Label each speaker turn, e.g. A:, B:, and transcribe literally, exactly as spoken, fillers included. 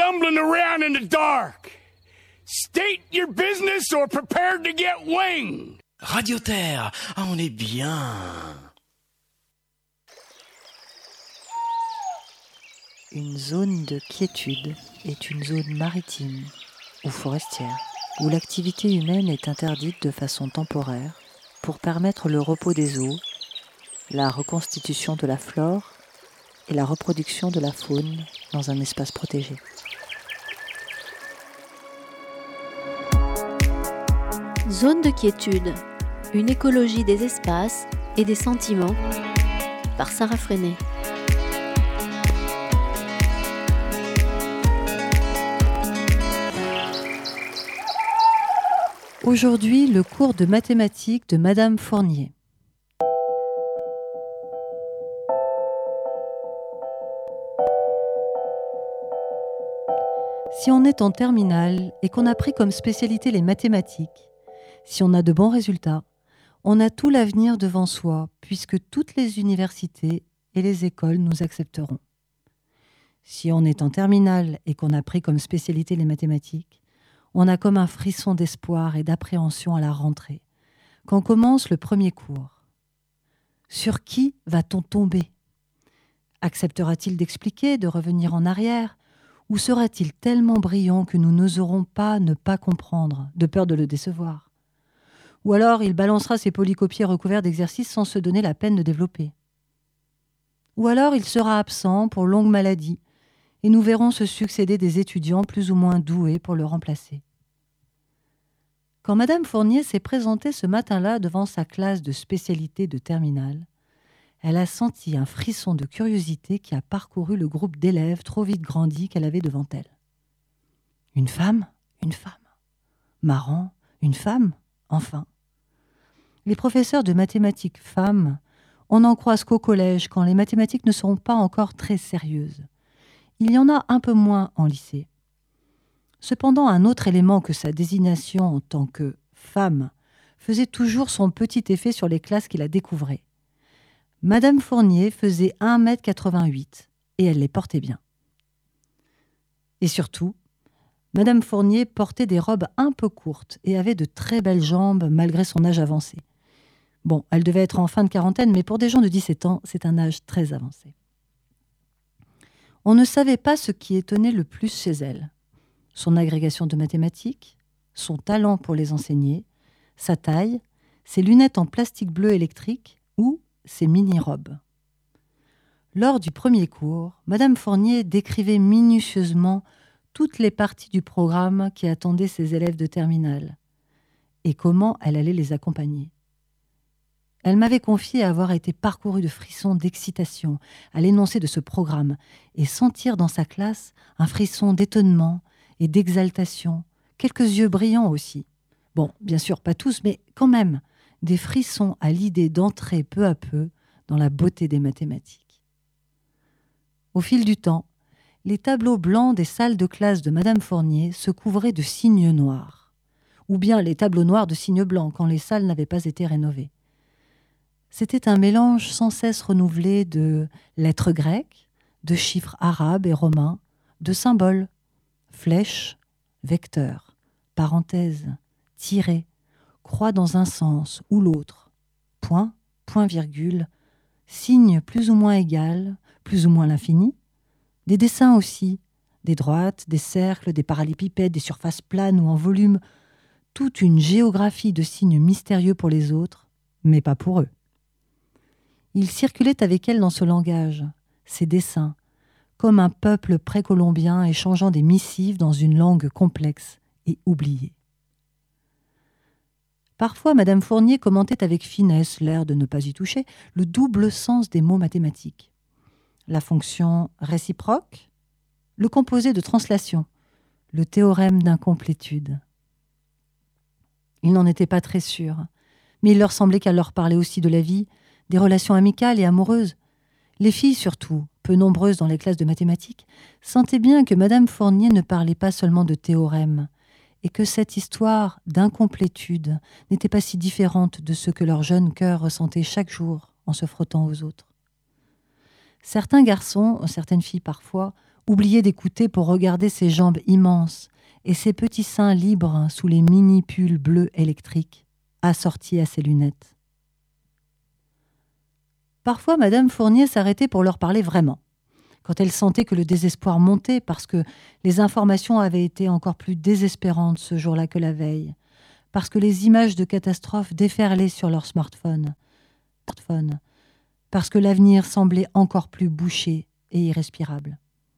A: stumbling around in the dark. State your business or prepare to get winged.
B: Radio Terre, ah, on est bien.
C: Une zone de quiétude est une zone maritime ou forestière où l'activité humaine est interdite de façon temporaire pour permettre le repos des eaux, la reconstitution de la flore et la reproduction de la faune dans un espace protégé.
D: Zone de quiétude, une écologie des espaces et des sentiments, par Sarah Freinet.
C: Aujourd'hui, le cours de mathématiques de Madame Fournier. Si on est en terminale et qu'on a pris comme spécialité les mathématiques, si on a de bons résultats, on a tout l'avenir devant soi puisque toutes les universités et les écoles nous accepteront. Si on est en terminale et qu'on a pris comme spécialité les mathématiques, on a comme un frisson d'espoir et d'appréhension à la rentrée, quand commence le premier cours. Sur qui va-t-on tomber ? Acceptera-t-il d'expliquer, de revenir en arrière ? Ou sera-t-il tellement brillant que nous n'oserons pas ne pas comprendre, de peur de le décevoir ? Ou alors il balancera ses polycopiés recouverts d'exercices sans se donner la peine de développer. Ou alors il sera absent pour longue maladie, et nous verrons se succéder des étudiants plus ou moins doués pour le remplacer. Quand Madame Fournier s'est présentée ce matin-là devant sa classe de spécialité de terminale, elle a senti un frisson de curiosité qui a parcouru le groupe d'élèves trop vite grandis qu'elle avait devant elle. Une femme ? Une femme. Marrant, une femme ? Enfin. Les professeurs de mathématiques femmes, on n'en croise qu'au collège quand les mathématiques ne seront pas encore très sérieuses. Il y en a un peu moins en lycée. Cependant, un autre élément que sa désignation en tant que femme faisait toujours son petit effet sur les classes qui la découvraient. Madame Fournier faisait un mètre quatre-vingt-huit et elle les portait bien. Et surtout, Madame Fournier portait des robes un peu courtes et avait de très belles jambes malgré son âge avancé. Bon, elle devait être en fin de quarantaine, mais pour des gens de dix-sept ans, c'est un âge très avancé. On ne savait pas ce qui étonnait le plus chez elle. Son agrégation de mathématiques, son talent pour les enseigner, sa taille, ses lunettes en plastique bleu électrique ou ses mini-robes. Lors du premier cours, Madame Fournier décrivait minutieusement toutes les parties du programme qui attendaient ses élèves de terminale et comment elle allait les accompagner. Elle m'avait confié avoir été parcourue de frissons d'excitation à l'énoncé de ce programme et sentir dans sa classe un frisson d'étonnement et d'exaltation, quelques yeux brillants aussi. Bon, bien sûr, pas tous, mais quand même, des frissons à l'idée d'entrer peu à peu dans la beauté des mathématiques. Au fil du temps, les tableaux blancs des salles de classe de Madame Fournier se couvraient de signes noirs, ou bien les tableaux noirs de signes blancs quand les salles n'avaient pas été rénovées. C'était un mélange sans cesse renouvelé de lettres grecques, de chiffres arabes et romains, de symboles, flèches, vecteurs, parenthèses, tirets, croix dans un sens ou l'autre, point, point-virgule, signe plus ou moins égal, plus ou moins l'infini, des dessins aussi, des droites, des cercles, des parallépipèdes, des surfaces planes ou en volume, toute une géographie de signes mystérieux pour les autres, mais pas pour eux. Il circulait avec elle dans ce langage, ces dessins, comme un peuple précolombien échangeant des missives dans une langue complexe et oubliée. Parfois, Madame Fournier commentait avec finesse, l'air de ne pas y toucher, le double sens des mots mathématiques. La fonction réciproque, le composé de translation, le théorème d'incomplétude. Ils n'en étaient pas très sûrs, mais il leur semblait qu'elle leur parlait aussi de la vie, des relations amicales et amoureuses. Les filles surtout, peu nombreuses dans les classes de mathématiques, sentaient bien que Madame Fournier ne parlait pas seulement de théorèmes, et que cette histoire d'incomplétude n'était pas si différente de ce que leur jeune cœur ressentait chaque jour en se frottant aux autres. Certains garçons, certaines filles parfois, oublier d'écouter pour regarder ses jambes immenses et ses petits seins libres sous les mini-pulls bleus électriques, assortis à ses lunettes. Parfois, Madame Fournier s'arrêtait pour leur parler vraiment, quand elle sentait que le désespoir montait parce que les informations avaient été encore plus désespérantes ce jour-là que la veille, parce que les images de catastrophes déferlaient sur leur smartphone, smartphone parce que l'avenir semblait encore plus bouché et irrespirable.